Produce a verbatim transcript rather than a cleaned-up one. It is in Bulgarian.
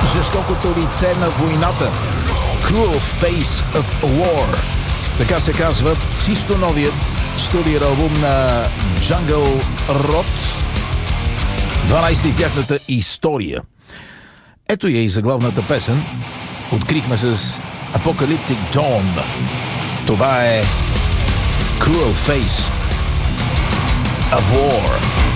Жестокото лице на войната. Cruel Face of War. Така се казва чисто новият студио албум на Jungle Rot. дванайсти в тяхната история. Ето я и заглавната песен. Открихме с Apocalyptic Dawn. Това е Cruel Face of War.